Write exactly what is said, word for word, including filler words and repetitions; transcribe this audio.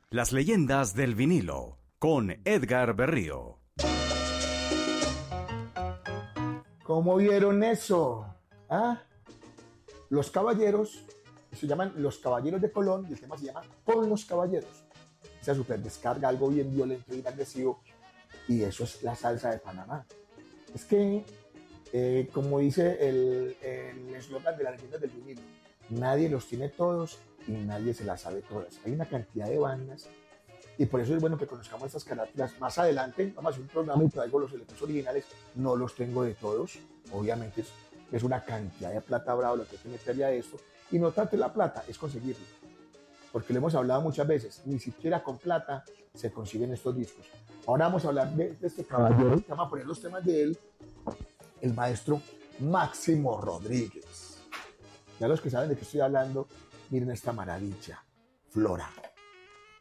Las leyendas del vinilo, con Edgar Berrío. ¿Cómo vieron eso? ¿Ah? Los caballeros, se llaman Los Caballeros de Colón, y el tema se llama Con los Caballeros. Esa super descarga, algo bien violento y agresivo, y eso es la salsa de Panamá. Es que, eh, como dice el eslogan de las leyendas del vinilo, nadie los tiene todos y nadie se las sabe todas. Hay una cantidad de bandas y por eso es bueno que conozcamos estas carátulas. Más adelante vamos a hacer un programa y traigo los elementos originales. No los tengo de todos, obviamente es, es una cantidad de plata bravo lo que hay que meterle a esto, y no tanto la plata, es conseguirlo, porque lo hemos hablado muchas veces, ni siquiera con plata se consiguen estos discos. Ahora vamos a hablar de, de este caballero, vamos a poner los temas de él, el maestro Máximo Rodríguez. Ya los que saben de qué estoy hablando, miren esta maravilla, Flora.